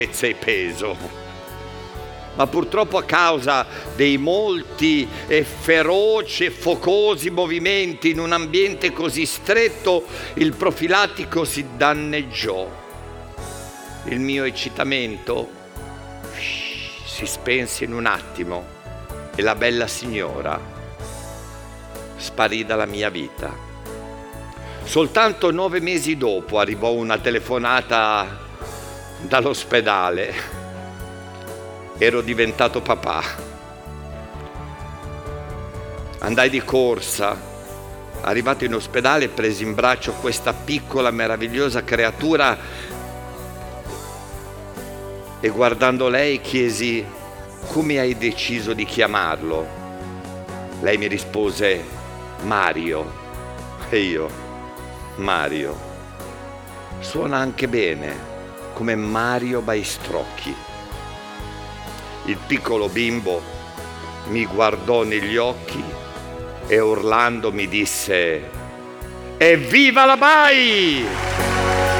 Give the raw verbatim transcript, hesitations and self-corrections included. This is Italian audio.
e peso, ma purtroppo a causa dei molti e feroci e focosi movimenti in un ambiente così stretto, il profilattico si danneggiò. Il mio eccitamento si spense in un attimo e la bella signora sparì dalla mia vita. Soltanto nove mesi dopo arrivò una telefonata dall'ospedale. Ero diventato papà. Andai di corsa. Arrivato in ospedale, presi in braccio questa piccola meravigliosa creatura e guardando lei chiesi: come hai deciso di chiamarlo? Lei mi rispose: Mario. E io: Mario. Suona anche bene, come Mario Baistrocchi. Il piccolo bimbo mi guardò negli occhi e urlando mi disse: Evviva la Bai!